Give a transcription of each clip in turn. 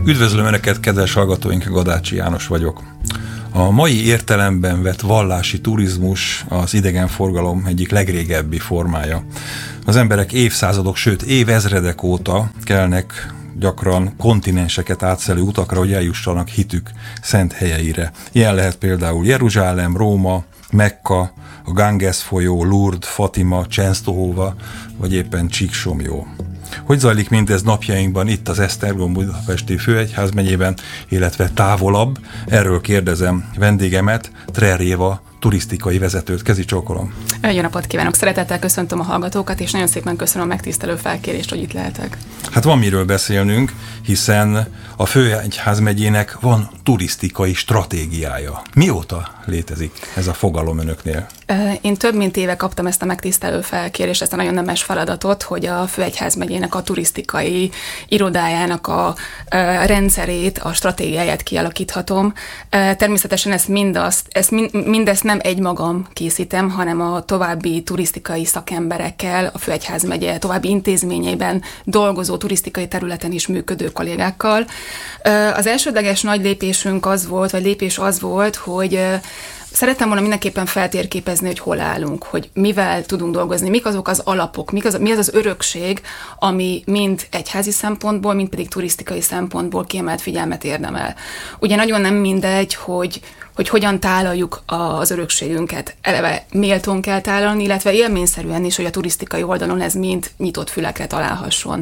Üdvözlöm Önöket, kedves hallgatóink, Gadácsi János vagyok. A mai értelemben vett vallási turizmus az idegenforgalom egyik legrégebbi formája. Az emberek évszázadok, sőt évezredek óta kelnek gyakran kontinenseket átszelő utakra, hogy eljussanak hitük szent helyeire. Ilyen lehet például Jeruzsálem, Róma, Mekka, a Ganges folyó, Lourdes, Fatima, Csensztohova, vagy éppen Csíksomlyó. Hogy zajlik mindez napjainkban itt az Esztergom budapesti főegyházmegyében, illetve távolabb? Erről kérdezem vendégemet, Trer Éva turisztikai vezetőt. Kezi csókolom. Jó napot kívánok! Szeretettel köszöntöm a hallgatókat, és nagyon szépen köszönöm a megtisztelő felkérést, hogy itt lehetek. Hát van miről beszélnünk, hiszen a főegyházmegyének van turisztikai stratégiája. Mióta létezik ez a fogalom önöknél? Én több mint éve kaptam ezt a megtisztelő felkérést, ezt a nagyon nemes feladatot, hogy a főegyházmegyének a turisztikai irodájának a rendszerét, a stratégiáját kialakíthatom. Természetesen mindezt nem egymagam készítem, hanem a további turisztikai szakemberekkel, a főegyházmegye további intézményeiben dolgozó, turisztikai területen is működő kollégákkal. Az elsődleges nagy lépés az volt, hogy szerettem volna mindenképpen feltérképezni, hogy hol állunk, hogy mivel tudunk dolgozni, mik azok az alapok, mi az az örökség, ami mind egyházi szempontból, mind pedig turisztikai szempontból kiemelt figyelmet érdemel. Ugye nagyon nem mindegy, hogy hogyan tálaljuk az örökségünket. Eleve méltón kell tálalni, illetve élményszerűen is, hogy a turisztikai oldalon ez mind nyitott fülekre találhasson.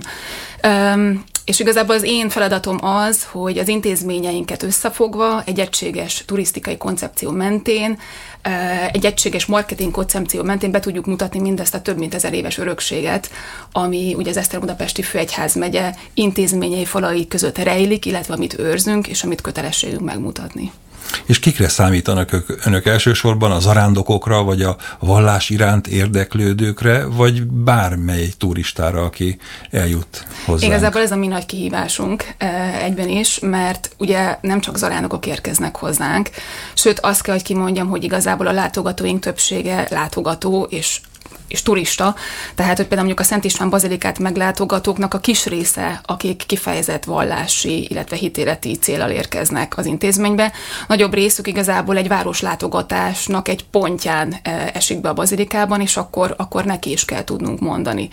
És igazából az én feladatom az, hogy az intézményeinket összefogva egy egységes turisztikai koncepció mentén, egy egységes marketing koncepció mentén be tudjuk mutatni mindezt a több mint 1000 éves örökséget, ami ugye az Esztergom-budapesti főegyházmegye intézményei falai között rejlik, illetve amit őrzünk, és amit kötelességünk megmutatni. És kikre számítanak önök elsősorban? A zarándokokra, vagy a vallás iránt érdeklődőkre, vagy bármely turistára, aki eljut hozzánk? Igazából ez a mi nagy kihívásunk egyben is, mert ugye nem csak zarándokok érkeznek hozzánk, sőt azt kell, hogy kimondjam, hogy igazából a látogatóink többsége látogató és turista, tehát, hogy például mondjuk a Szent István bazilikát meglátogatóknak a kis része, akik kifejezett vallási, illetve hitéleti céllal érkeznek az intézménybe. Nagyobb részük igazából egy városlátogatásnak egy pontján esik be a bazilikában, és akkor neki is kell tudnunk mondani.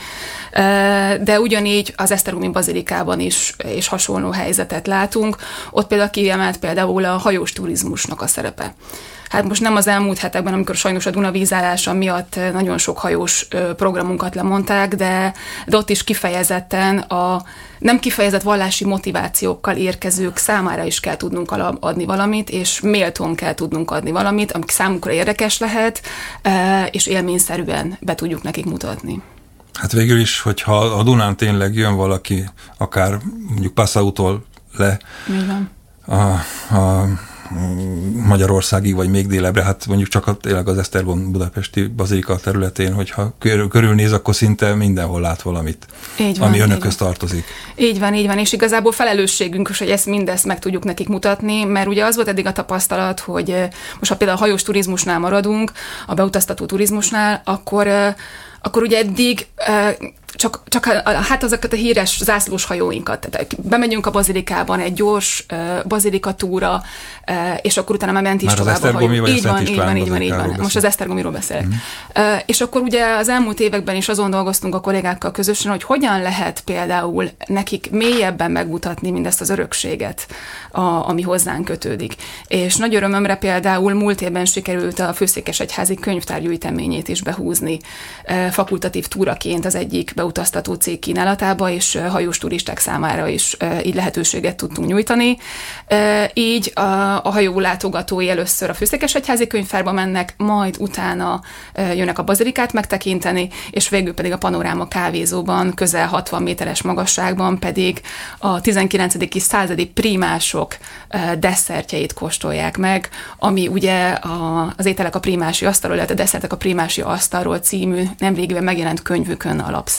De ugyanígy az esztergomi bazilikában is és hasonló helyzetet látunk. Ott például kiemelt például a hajós turizmusnak a szerepe. Hát most nem az elmúlt hetekben, amikor sajnos a Duna vízállása miatt nagyon sok hajós programunkat lemondták, de ott is kifejezetten a nem kifejezett vallási motivációkkal érkezők számára is kell tudnunk adni valamit, és méltón kell tudnunk adni valamit, ami számukra érdekes lehet, és élményszerűen be tudjuk nekik mutatni. Hát végül is, hogyha a Dunán tényleg jön valaki, akár mondjuk Passautól le a Magyarországig, vagy még délebbre, hát mondjuk csak tényleg az Esztergom-budapesti bazilika területén, hogyha körülnéz, akkor szinte mindenhol lát valamit, ami önökhöz tartozik. Így van, és igazából felelősségünk, hogy mindezt meg tudjuk nekik mutatni, mert ugye az volt eddig a tapasztalat, hogy most ha például a hajós turizmusnál maradunk, a beutaztató turizmusnál, akkor ugye eddig csak hát azokat a híres zászlós hajóinkat. Tehát bemegyünk a bazilikában egy gyors bazilikatúra, és akkor utána már ment is tovább a hajó. Így van. Most az Esztergomiról beszélek. És akkor ugye az elmúlt években is azon dolgoztunk a kollégákkal közösen, hogy hogyan lehet például nekik mélyebben megmutatni mindezt az örökséget, ami hozzánk kötődik. És nagy örömömre például múlt évben sikerült a Főszékesegyházi könyvtárgyűjteményét is behúzni fakultatív túraként az egyik beutaztató cég kínálatába, és hajós turisták számára is így lehetőséget tudtunk nyújtani. Így a hajó látogatói először a Főszékesegyházi könyvtárba mennek, majd utána jönnek a bazilikát megtekinteni, és végül pedig a Panoráma kávézóban, közel 60 méteres magasságban pedig a 19. századi prímások desszertjeit kóstolják meg, ami ugye az ételek a prímási asztalról, illetve a desszertek a prímási asztalról című nemrégiben megjelent könyvükön alapszik.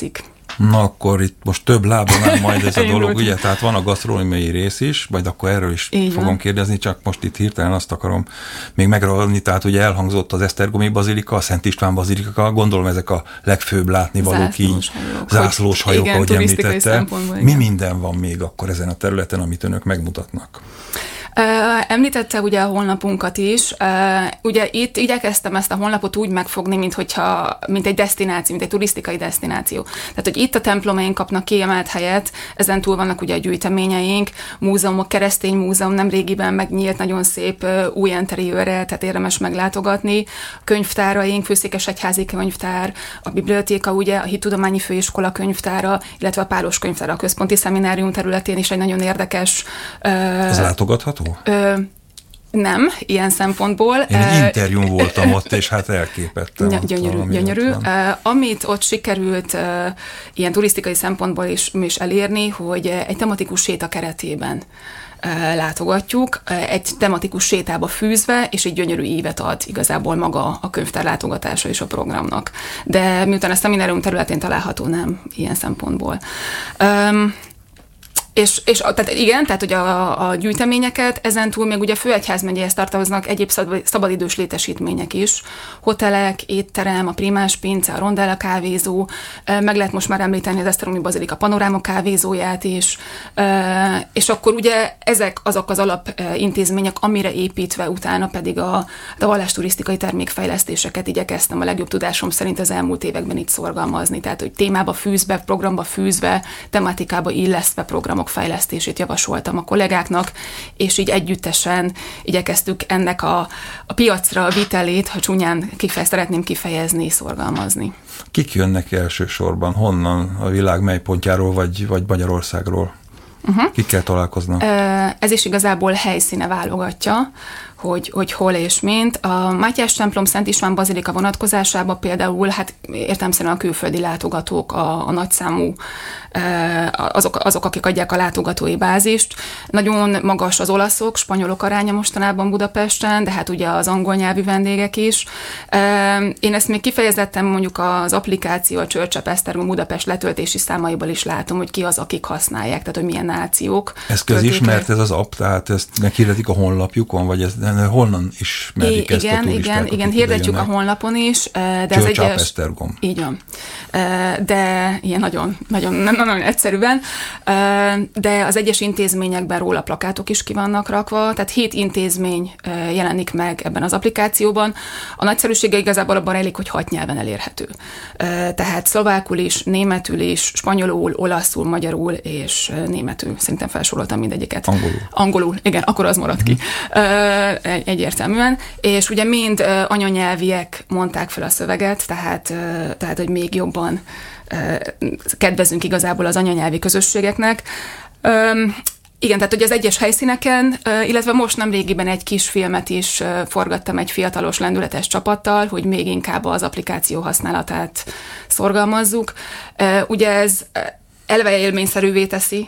Na akkor itt most több lábon áll majd ez a dolog, ugye? Tehát van a gasztronómiai rész is, majd akkor erről is fogom kérdezni, csak most itt hirtelen azt akarom még megragadni, tehát ugye elhangzott az Esztergomi bazilika, a Szent István bazilika, gondolom ezek a legfőbb látnivalók, zászlós hajók, ahogy említette. Mi minden van még akkor ezen a területen, amit önök megmutatnak? Említette ugye a honlapunkat is. Ugye itt igyekeztem ezt a honlapot úgy megfogni, mint egy desztináció, mint egy turisztikai desztináció. Tehát, hogy itt a templomaink kapnak kiemelt helyet, ezen túl vannak ugye a gyűjteményeink, múzeumok, keresztény múzeum nemrégiben megnyílt, nagyon szép új interiőrrel, tehát érdemes meglátogatni. Könyvtáraink, Főszékesegyházi könyvtár, a bibliotéka, ugye a Hittudományi Főiskola könyvtára, illetve a Pálos könyvtára a központi szeminárium területén is egy nagyon érdekes. Ez látogatható? Nem, ilyen szempontból. Én egy interjún voltam ott, és hát elképettem. Gyönyörű. Amit ott sikerült ilyen turisztikai szempontból is elérni, hogy egy tematikus séta keretében látogatjuk, egy tematikus sétába fűzve, és egy gyönyörű ívet ad igazából maga a könyvtár látogatása és a programnak. De miután a szeminárium területén található, nem ilyen szempontból. Tehát igen, tehát ugye a gyűjteményeket, ezentúl még ugye a Főegyházmegyéhez tartoznak egyéb szabadidős létesítmények is, hotelek, étterem, a Primás Pince, a Rondella kávézó, meg lehet most már említeni az Esztergomi bazilika panoráma kávézóját is, és akkor ugye ezek azok az alapintézmények, amire építve utána pedig a vallásturisztikai termékfejlesztéseket igyekeztem a legjobb tudásom szerint az elmúlt években itt szorgalmazni, tehát hogy témába fűzve, programba fűzve, tematikába illesztve programok fejlesztését javasoltam a kollégáknak, és így együttesen igyekeztük ennek a piacra vitelét, ha csúnyán szeretném kifejezni, szorgalmazni. Kik jönnek elsősorban? Honnan? A világ mely pontjáról, vagy Magyarországról? Kikkel találkoznak? Ez is igazából helyszíne válogatja, hogy hol és mint. A Mátyás templom Szent István bazilika vonatkozásában például, hát értelemszerűen a külföldi látogatók a nagyszámú, azok, akik adják a látogatói bázist. Nagyon magas az olaszok, spanyolok aránya mostanában Budapesten, de hát ugye az angol nyelvű vendégek is. Én ezt még kifejezetten mondjuk az applikáció, a Church Esztergom Budapest letöltési számaiból is látom, hogy ki az, akik használják, tehát hogy milyen nációk. Ez közismert ez az app, tehát ezt meghirdetik a honlapjukon, vagy ez honnan ismerik ezt a turisták? Igen, hirdetjük a honlapon is. De Church az egyes... Esztergom. Így van. De ilyen nagyon egyszerűen. De az egyes intézményekben róla plakátok is ki vannak rakva, tehát 7 intézmény jelenik meg ebben az applikációban. A nagyszerűsége igazából abban rejlik, hogy 6 nyelven elérhető. Tehát szlovákul is, németül is, spanyolul, olaszul, magyarul és németül. Szerintem felsoroltam mindegyiket. Angolul. Igen, akkor az maradt ki. Egyértelműen. És ugye mind anyanyelviek mondták fel a szöveget, tehát hogy még jobban kedvezünk igazából az anyanyelvi közösségeknek. Igen, tehát hogy az egyes helyszíneken, illetve most nemrégiben egy kis filmet is forgattam egy fiatalos lendületes csapattal, hogy még inkább az applikáció használatát szorgalmazzuk. Ugye ez eleve élményszerűvé teszi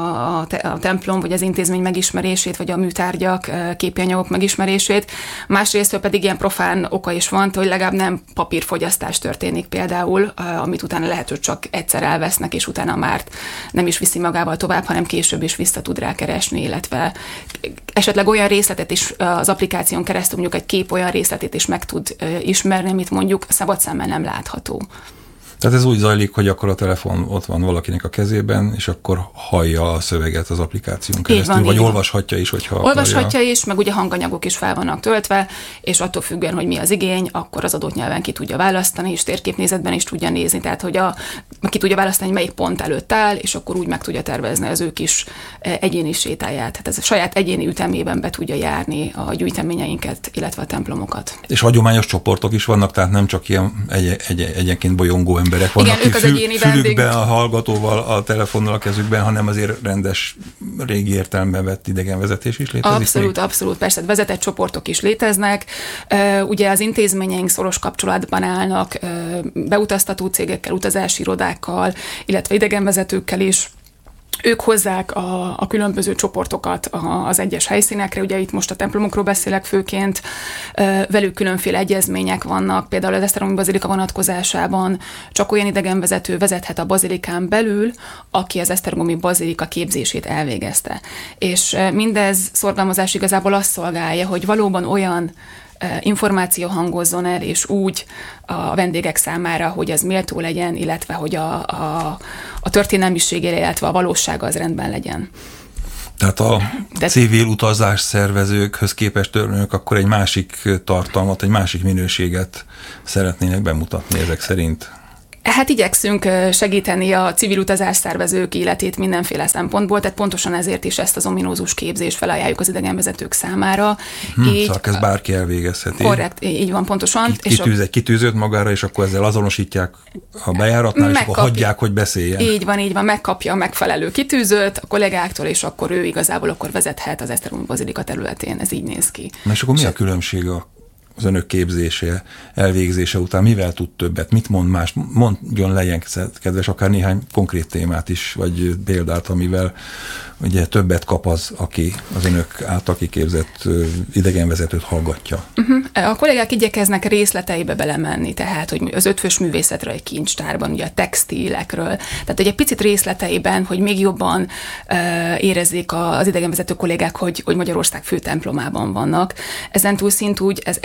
a templom, vagy az intézmény megismerését, vagy a műtárgyak, képanyagok megismerését. Másrészt pedig ilyen profán oka is van, hogy legalább nem papírfogyasztás történik például, amit utána lehet, hogy csak egyszer elvesznek, és utána már nem is viszi magával tovább, hanem később is vissza tud rá keresni, illetve esetleg olyan részletet is az applikáción keresztül, mondjuk egy kép olyan részletét is meg tud ismerni, amit mondjuk szabad szemmel nem látható. Tehát ez úgy zajlik, hogy akkor a telefon ott van valakinek a kezében, és akkor hallja a szöveget az applikáción keresztül, vagy olvashatja is, hogyha olvashatja is, meg ugye hanganyagok is fel vannak töltve, és attól függően, hogy mi az igény, akkor az adott nyelven ki tudja választani, és térképnézetben is tudja nézni, tehát hogy ki tudja választani, hogy melyik pont előtt áll, és akkor úgy meg tudja tervezni az ő kis egyéni sétáját. Tehát ez a saját egyéni ütemében be tudja járni a gyűjteményeinket, illetve a templomokat. És hagyományos csoportok is vannak, tehát nem csak ilyen egyenként bolyongó emberek vannak, igen, fülükben, a hallgatóval, a telefonnal a kezükben, hanem azért rendes, régi értelemben vett idegenvezetés is létezik. Abszolút, persze, vezetett csoportok is léteznek. Ugye az intézményeink szoros kapcsolatban állnak beutaztató cégekkel, utazási irodákkal, illetve idegenvezetőkkel is. ők hozzák a különböző csoportokat az egyes helyszínekre, ugye itt most a templomokról beszélek főként, velük különféle egyezmények vannak, például az esztergomi bazilika vonatkozásában csak olyan idegenvezető vezethet a bazilikán belül, aki az esztergomi bazilika képzését elvégezte. És mindez szorgalmazás igazából azt szolgálja, hogy valóban olyan információ hangozzon el, és úgy a vendégek számára, hogy ez méltó legyen, illetve hogy a történelmiségére, illetve a valósága az rendben legyen. Tehát a civil utazás szervezőkhöz képest önök akkor egy másik tartalmat, egy másik minőséget szeretnének bemutatni ezek szerint? Hát igyekszünk segíteni a civil utazás szervezők életét mindenféle szempontból, tehát pontosan ezért is ezt az ominózus képzést felajánljuk az idegenvezetők számára. Szóval ezt bárki elvégezheti. Korrekt, így van, pontosan. Kitűz egy kitűzőt magára, és akkor ezzel azonosítják a bejáratnál, és akkor hagyják, hogy beszéljen. Így van, megkapja a megfelelő kitűzőt a kollégáktól, és akkor ő igazából akkor vezethet az esztergomi bazilika területén. Ez így néz ki. Na és akkor mi a különbség az önök képzése, elvégzése után? Mivel tud többet? Mit mond más? Mondjon legyen kedves, akár néhány konkrét témát is, vagy példát, amivel ugye többet kap az, aki az önök által kiképzett idegenvezetőt hallgatja. A kollégák igyekeznek részleteibe belemenni, tehát hogy az ötvös művészetről egy kincstárban, ugye a textilekről, tehát hogy egy picit részleteiben, hogy még jobban érezzék az idegenvezető kollégák, hogy Magyarország főtemplomában vannak. Ezen túl szintúgy ez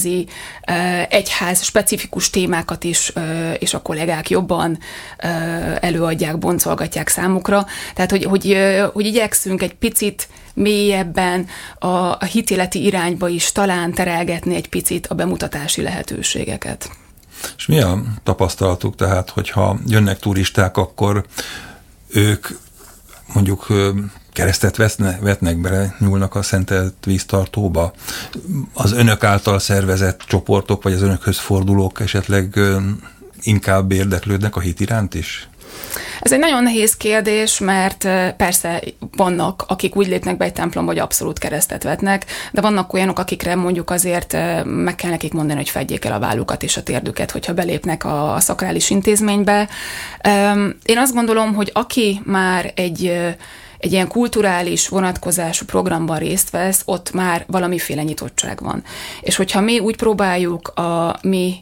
egyház specifikus témákat is, és a kollégák jobban előadják, boncolgatják számukra. Tehát, hogy igyekszünk egy picit mélyebben a hitéleti irányba is talán terelgetni egy picit a bemutatási lehetőségeket. És mi a tapasztalatuk, tehát, hogyha jönnek turisták, akkor ők mondjuk keresztet vetnek bele, nyúlnak a szentelt víztartóba? Az önök által szervezett csoportok, vagy az önökhöz fordulók esetleg inkább érdeklődnek a hit iránt is? Ez egy nagyon nehéz kérdés, mert persze vannak, akik úgy lépnek be egy templomba, hogy abszolút keresztet vetnek, de vannak olyanok, akikre mondjuk azért meg kell nekik mondani, hogy fedjék el a vállukat és a térdüket, hogyha belépnek a szakrális intézménybe. Én azt gondolom, hogy aki már egy ilyen kulturális vonatkozású programban részt vesz, ott már valamiféle nyitottság van. És hogyha mi úgy próbáljuk a mi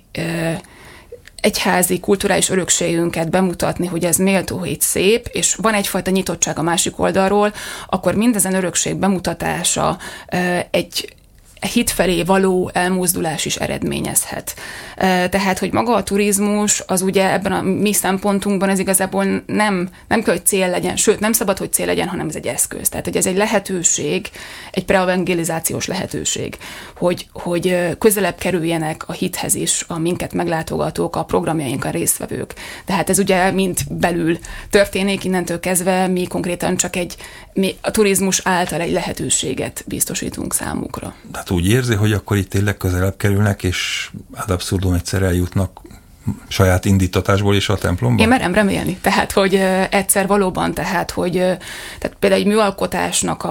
egyházi kulturális örökségünket bemutatni, hogy ez méltó, hogy szép, és van egyfajta nyitottság a másik oldalról, akkor mindezen örökség bemutatása egy hit felé való elmozdulás is eredményezhet. Tehát, hogy maga a turizmus, az ugye ebben a mi szempontunkban ez igazából nem kell, hogy cél legyen, sőt, nem szabad, hogy cél legyen, hanem ez egy eszköz. Tehát, hogy ez egy lehetőség, egy preevangelizációs lehetőség, hogy közelebb kerüljenek a hithez is a minket meglátogatók, a programjainkon résztvevők. Tehát ez ugye mind belül történik, innentől kezdve mi konkrétan csak a turizmus által egy lehetőséget biztosítunk számukra. Hát úgy érzi, hogy akkor itt tényleg közelebb kerülnek, és ad abszurdum egyszer eljutnak saját indítatásból is a templomba? Én merem remélni. Tehát, hogy egyszer valóban, tehát például egy műalkotásnak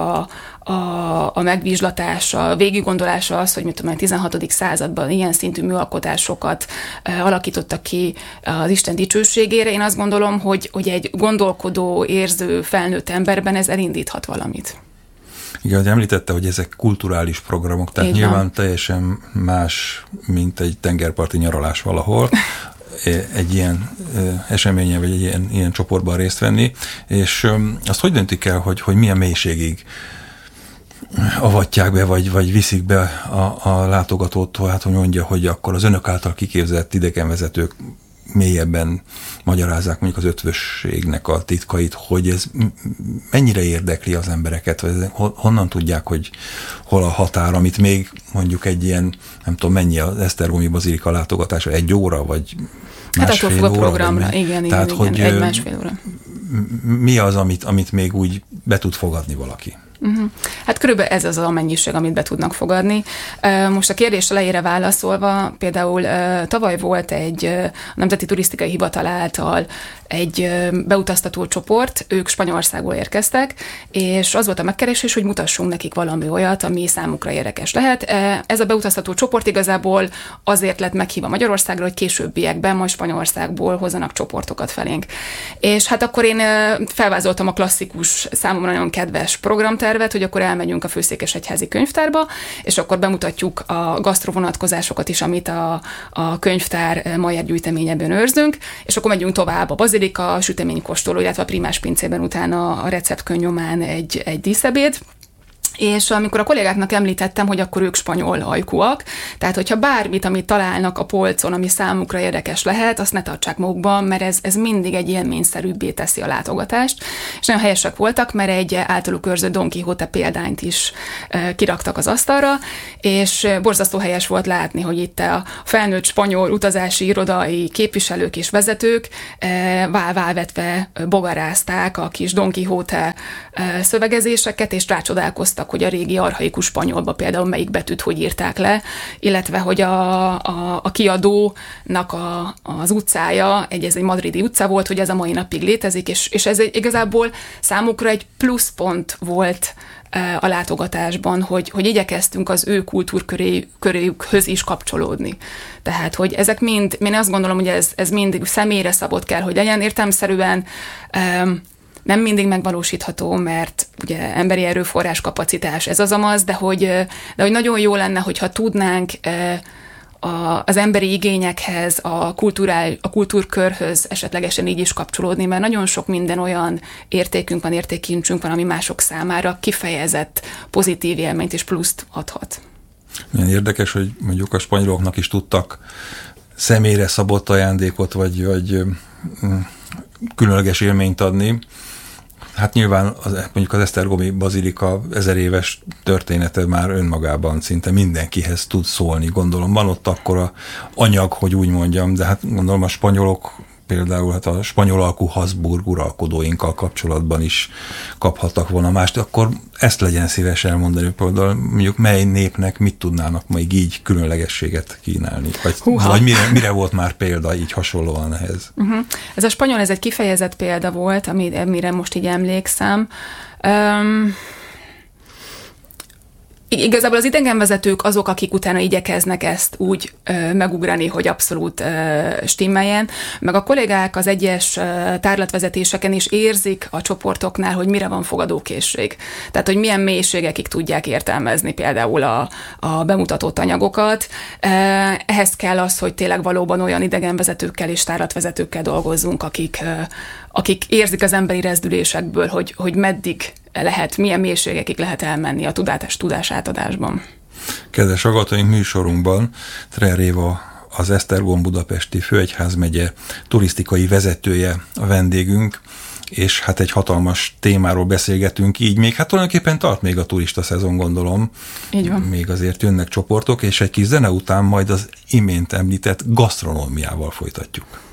a megvizslatása, végiggondolása az, hogy mit tudom, a 16. században ilyen szintű műalkotásokat alakítottak ki az Isten dicsőségére. Én azt gondolom, hogy egy gondolkodó, érző, felnőtt emberben ez elindíthat valamit. Igen, hogy említette, hogy ezek kulturális programok, tehát így nyilván van. Teljesen más, mint egy tengerparti nyaralás valahol, egy ilyen eseményen, vagy egy ilyen csoportban részt venni, és azt hogy döntik el, hogy milyen mélységig avatják be, vagy viszik be a látogatót, hát hogy mondja, hogy akkor az önök által kiképzett idegenvezetők mélyebben magyarázzák mondjuk az ötvösségnek a titkait, hogy ez mennyire érdekli az embereket, vagy honnan tudják, hogy hol a határ, amit még mondjuk egy ilyen, nem tudom, mennyi az esztergomi bazilika látogatása, 1 óra, vagy másfél óra? A programra, igen, tehát, hogy 1-1,5 óra. Mi az, amit még úgy be tud fogadni valaki? Hát körülbelül ez az a mennyiség, amit be tudnak fogadni. Most a kérdés elejére válaszolva, például tavaly volt a Nemzeti Turisztikai Hivatal által egy beutaztató csoport, ők Spanyolországból érkeztek, és az volt a megkeresés, hogy mutassunk nekik valami olyat, ami számukra érdekes lehet. Ez a beutaztató csoport igazából azért lett meghívva Magyarországra, hogy későbbiekben majd Spanyolországból hozzanak csoportokat felénk. És hát akkor én felvázoltam a klasszikus, számomra nagyon kedves programtervet, hogy akkor elmegyünk a Főszékesegyházi Könyvtárba, és akkor bemutatjuk a gasztrovonatkozásokat is, amit a könyvtár Mayer gyűjteményében őrzünk, és akkor megyünk tovább a Bazilika, süteménykóstoló, illetve a Primás pincében utána a receptkönyv nyomán egy díszebéd. És amikor a kollégáknak említettem, hogy akkor ők spanyol ajkúak, tehát hogyha bármit, amit találnak a polcon, ami számukra érdekes lehet, azt ne tartsák magukban, mert ez mindig egy élményszerűbbé teszi a látogatást. És nagyon helyesek voltak, mert egy általuk őrzött Don Quixote példányt is kiraktak az asztalra, és borzasztó helyes volt látni, hogy itt a felnőtt spanyol utazási irodai képviselők és vezetők válvetve bogarázták a kis Don Quixote szövegezéseket, és rácsodálkoztak, hogy a régi archaikus spanyolba például melyik betűt hogy írták le, illetve hogy a kiadónak az utcája, ez egy madridi utca volt, hogy ez a mai napig létezik, és ez igazából számukra egy pluszpont volt a látogatásban, hogy igyekeztünk az ő kultúrköréjükhöz is kapcsolódni. Tehát, hogy ezek mind, én azt gondolom, hogy ez mind személyre szabott kell, hogy legyen, értelemszerűen nem mindig megvalósítható, mert ugye emberi erőforrás kapacitás, ez az, de hogy nagyon jó lenne, hogyha tudnánk az emberi igényekhez, a kultúrkörhöz esetlegesen így is kapcsolódni, mert nagyon sok minden olyan értékkincsünk van, ami mások számára kifejezett pozitív élményt és pluszt adhat. Milyen érdekes, hogy mondjuk a spanyoloknak is tudtak személyre szabott ajándékot, vagy különleges élményt adni. Hát nyilván mondjuk az Esztergomi Bazilika 1000 éves története már önmagában szinte mindenkihez tud szólni, gondolom. Van ott akkora anyag, hogy úgy mondjam, de hát gondolom a spanyolok például hát a spanyol alkú Habsburg uralkodóinkkal kapcsolatban is kaphattak volna mást, akkor ezt legyen szíves elmondani, például mondjuk mely népnek mit tudnának még így különlegességet kínálni, vagy mire volt már példa így hasonlóan ehhez. Ez a spanyol, ez egy kifejezett példa volt, amire most így emlékszem. Igazából az idegenvezetők azok, akik utána igyekeznek ezt úgy megugrani, hogy abszolút stimmeljen, meg a kollégák az egyes tárlatvezetéseken is érzik a csoportoknál, hogy mire van fogadókészség. Tehát, hogy milyen mélységekig tudják értelmezni például a bemutatott anyagokat. Ehhez kell az, hogy tényleg valóban olyan idegenvezetőkkel és tárlatvezetőkkel dolgozzunk, akik érzik az emberi rezdülésekből, hogy meddig lehet, milyen mélységekig lehet elmenni a tudás átadásban. Kedves hallgatóink, műsorunkban Treller Éva, az Esztergom budapesti főegyházmegye turisztikai vezetője a vendégünk, és hát egy hatalmas témáról beszélgetünk így, még hát tulajdonképpen tart még a turista szezon, gondolom. Így van. Még azért jönnek csoportok, és egy kis zene után majd az imént említett gasztronómiával folytatjuk.